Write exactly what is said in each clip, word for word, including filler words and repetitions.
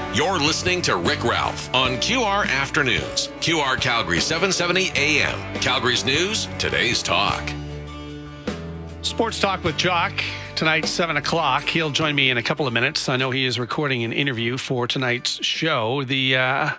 You're listening to Rick Ralph on Q R Afternoons. Q R Calgary seven seventy A M. Calgary's news, today's talk. Sports Talk with Jock, tonight, seven o'clock. He'll join me in a couple of minutes. I know he is recording an interview for tonight's show. The uh,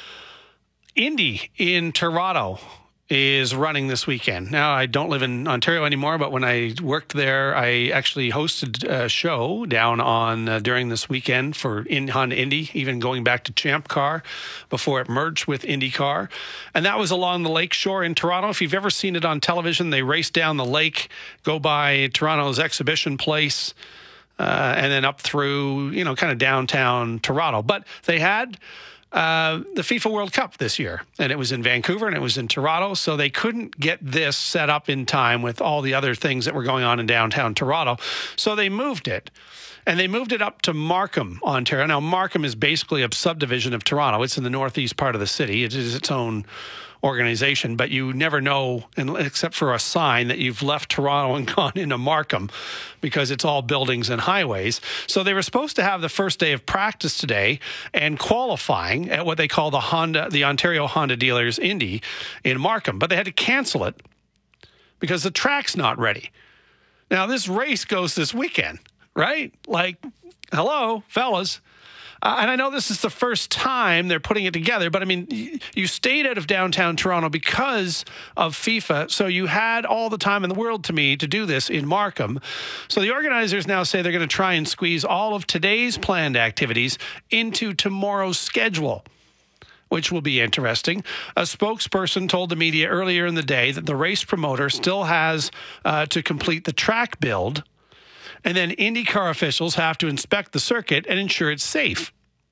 Indy in Toronto is running this weekend. Now, I don't live in Ontario anymore, but when I worked there, I actually hosted a show down on uh, during this weekend for in Honda Indy, even going back to Champ Car before it merged with IndyCar. And that was along the lake shore in Toronto. If you've ever seen it on television, they race down the lake, go by Toronto's exhibition place, uh, and then up through, you know, kind of downtown Toronto. But they had Uh, the FIFA World Cup this year, and it was in Vancouver and it was in Toronto, so they couldn't get this set up in time with all the other things that were going on in downtown Toronto, so they moved it. And they moved it up to Markham, Ontario. Now, Markham is basically a subdivision of Toronto. It's in the northeast part of the city. It is its own organization, but you never know, except for a sign, that you've left Toronto and gone into Markham because it's all buildings and highways. So they were supposed to have the first day of practice today and qualifying at what they call the Honda, the Ontario Honda Dealers Indy in Markham, but they had to cancel it because the track's not ready. Now, this race goes this weekend, right? Like, hello, fellas. Uh, and I know this is the first time they're putting it together, but I mean, you stayed out of downtown Toronto because of FIFA, so you had all the time in the world to me to do this in Markham. So the organizers now say they're going to try and squeeze all of today's planned activities into tomorrow's schedule, which will be interesting. A spokesperson told the media earlier in the day that the race promoter still has uh, to complete the track build, and then IndyCar officials have to inspect the circuit and ensure it's safe.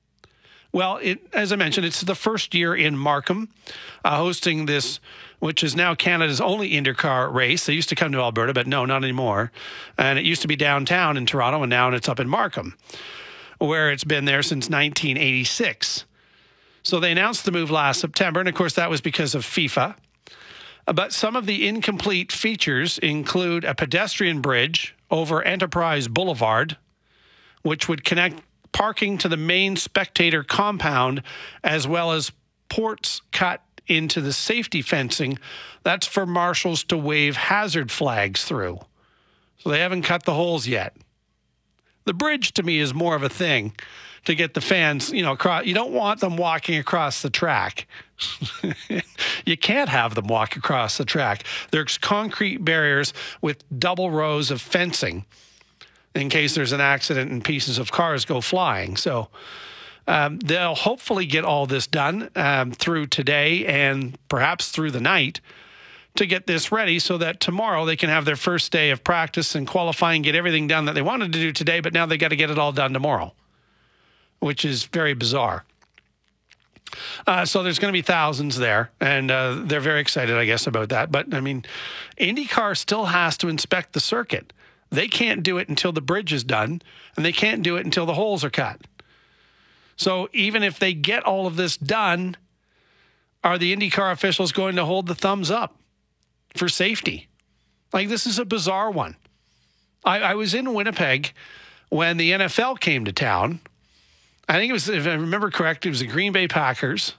Well, it, as I mentioned, it's the first year in Markham uh, hosting this, which is now Canada's only IndyCar race. They used to come to Alberta, but no, not anymore. And it used to be downtown in Toronto, and now it's up in Markham, where it's been there since nineteen eighty-six. So they announced the move last September, and of course that was because of FIFA. But some of the incomplete features include a pedestrian bridge over Enterprise Boulevard, which would connect parking to the main spectator compound, as well as ports cut into the safety fencing. That's for marshals to wave hazard flags through. So they haven't cut the holes yet. The bridge, to me, is more of a thing to get the fans, you know, across. You don't want them walking across the track. You can't have them walk across the track. There's concrete barriers with double rows of fencing in case there's an accident and pieces of cars go flying. So um, they'll hopefully get all this done um, through today and perhaps through the night to get this ready so that tomorrow they can have their first day of practice and qualifying, get everything done that they wanted to do today, but now they got to get it all done tomorrow, which is very bizarre. Uh, so there's going to be thousands there, and uh, they're very excited, I guess, about that. But, I mean, IndyCar still has to inspect the circuit. They can't do it until the bridge is done, and they can't do it until the holes are cut. So even if they get all of this done, are the IndyCar officials going to hold the thumbs up for safety? Like, this is a bizarre one. I, I was in Winnipeg when the N F L came to town. I think it was, if I remember correctly, it was the Green Bay Packers.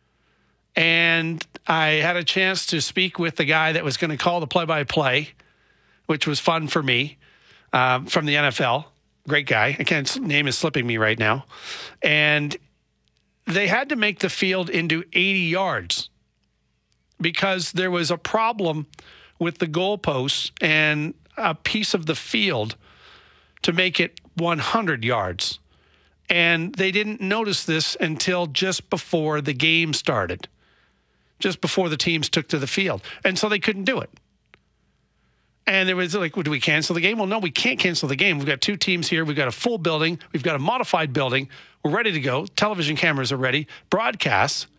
And I had a chance to speak with the guy that was going to call the play-by-play, which was fun for me, um, from the N F L. Great guy. I can't, name is slipping me right now. And they had to make the field into eighty yards because there was a problem with the goalposts and a piece of the field to make it one hundred yards. And they didn't notice this until just before the game started, just before the teams took to the field. And so they couldn't do it. And it was like, well, do we cancel the game? Well, no, we can't cancel the game. We've got two teams here. We've got a full building. We've got a modified building. We're ready to go. Television cameras are ready. Broadcasts.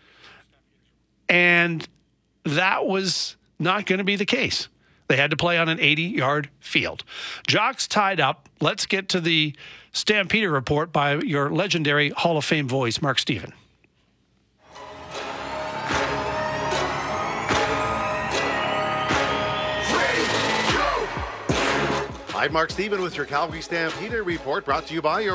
And that was not going to be the case. They had to play on an eighty-yard field. Jock's tied up. Let's get to the Stampeder report by your legendary Hall of Fame voice, Mark Stephen. I'm Mark Stephen with your Calgary Stampeder report, brought to you by your